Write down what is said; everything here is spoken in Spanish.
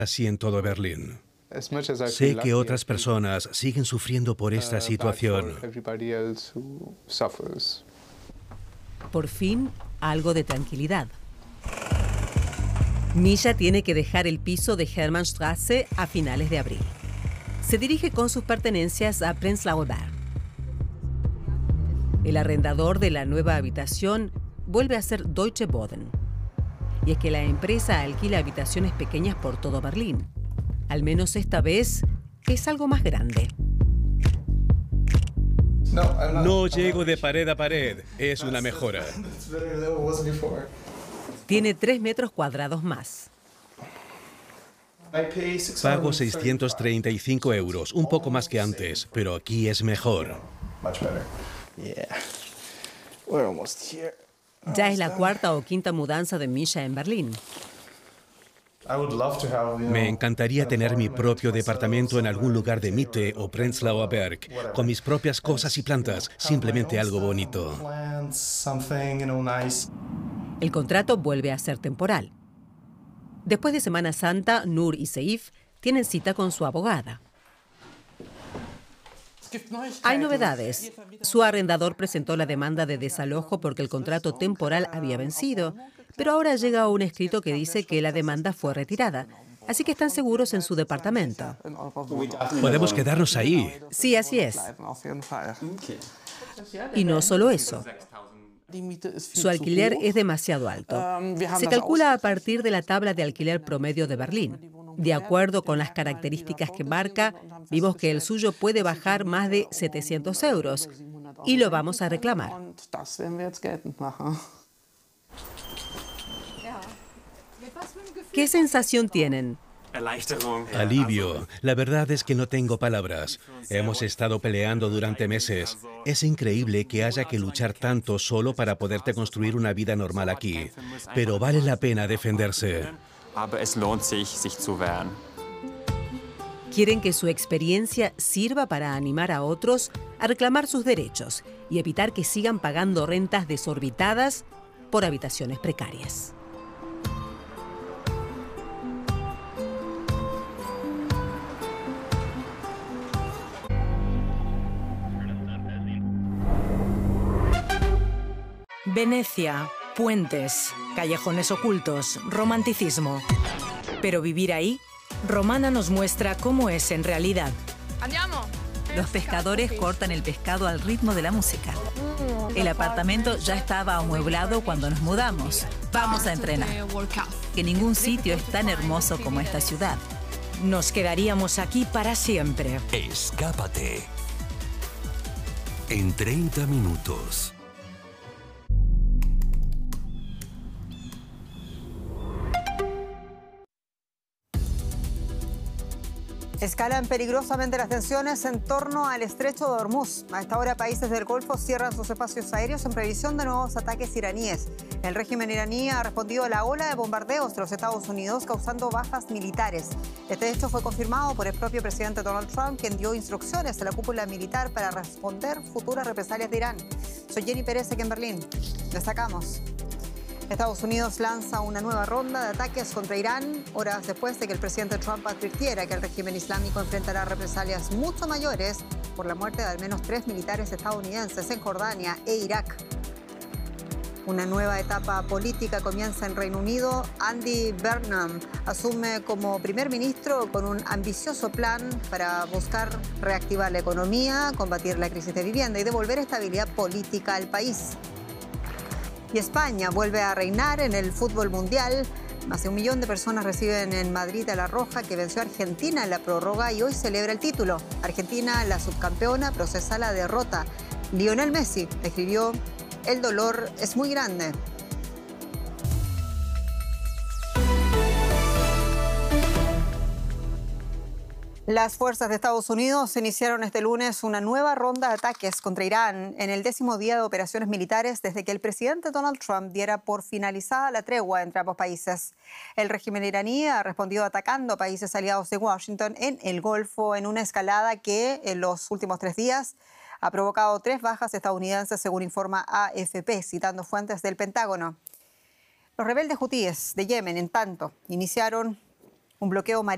así en todo Berlín. Sé que otras personas siguen sufriendo por esta situación. Por fin, algo de tranquilidad. Misha tiene que dejar el piso de Hermannstraße a finales de abril. Se dirige con sus pertenencias a Prenzlauer Berg. El arrendador de la nueva habitación vuelve a ser Deutsche Boden. Y es que la empresa alquila habitaciones pequeñas por todo Berlín. Al menos esta vez es algo más grande. No llego de pared a pared, es una mejora. Tiene 3 metros cuadrados más. Pago 635 euros, un poco más que antes, pero aquí es mejor. Ya es la 4ª o 5ª mudanza de Misha en Berlín. Me encantaría tener mi propio departamento en algún lugar de Mitte o Prenzlauer Berg, con mis propias cosas y plantas, simplemente algo bonito. El contrato vuelve a ser temporal. Después de Semana Santa, Nur y Seif tienen cita con su abogada. Hay novedades. Su arrendador presentó la demanda de desalojo porque el contrato temporal había vencido, pero ahora llega un escrito que dice que la demanda fue retirada, así que están seguros en su departamento. ¿Podemos quedarnos ahí? Sí, así es. Y no solo eso. Su alquiler es demasiado alto. Se calcula a partir de la tabla de alquiler promedio de Berlín. De acuerdo con las características que marca, vimos que el suyo puede bajar más de 700 euros y lo vamos a reclamar. ¿Qué sensación tienen? Alivio. La verdad es que no tengo palabras. Hemos estado peleando durante meses. Es increíble que haya que luchar tanto solo para poderte construir una vida normal aquí. Pero vale la pena defenderse. Quieren que su experiencia sirva para animar a otros a reclamar sus derechos y evitar que sigan pagando rentas desorbitadas por habitaciones precarias. Venecia, puentes, callejones ocultos, romanticismo. Pero vivir ahí, Romana nos muestra cómo es en realidad. Los pescadores cortan el pescado al ritmo de la música. El apartamento ya estaba amueblado cuando nos mudamos. Vamos a entrenar. Que ningún sitio es tan hermoso como esta ciudad. Nos quedaríamos aquí para siempre. Escápate. En 30 minutos. Escalan peligrosamente las tensiones en torno al estrecho de Hormuz. A esta hora, países del Golfo cierran sus espacios aéreos en previsión de nuevos ataques iraníes. El régimen iraní ha respondido a la ola de bombardeos de los Estados Unidos, causando bajas militares. Este hecho fue confirmado por el propio presidente Donald Trump, quien dio instrucciones a la cúpula militar para responder futuras represalias de Irán. Soy Jenny Pérez, aquí en Berlín. Destacamos. Estados Unidos lanza una nueva ronda de ataques contra Irán, horas después de que el presidente Trump advirtiera que el régimen islámico enfrentará represalias mucho mayores por la muerte de al menos 3 militares estadounidenses en Jordania e Irak. Una nueva etapa política comienza en Reino Unido. Andy Burnham asume como primer ministro con un ambicioso plan para buscar reactivar la economía, combatir la crisis de vivienda y devolver estabilidad política al país. Y España vuelve a reinar en el fútbol mundial. Más de 1 millón de personas reciben en Madrid a la Roja, que venció a Argentina en la prórroga y hoy celebra el título. Argentina, la subcampeona, procesa la derrota. Lionel Messi escribió: "El dolor es muy grande". Las fuerzas de Estados Unidos iniciaron este lunes una nueva ronda de ataques contra Irán en el 10º día de operaciones militares desde que el presidente Donald Trump diera por finalizada la tregua entre ambos países. El régimen iraní ha respondido atacando a países aliados de Washington en el Golfo en una escalada que en los últimos 3 días ha provocado 3 bajas estadounidenses, según informa AFP, citando fuentes del Pentágono. Los rebeldes hutíes de Yemen, en tanto, iniciaron un bloqueo marítimo